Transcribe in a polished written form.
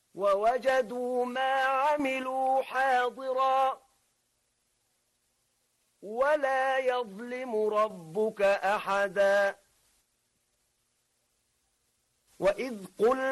ووجدوا ما عملوا حاضرا ولا يظلم ربك أحدا وإذ قلنا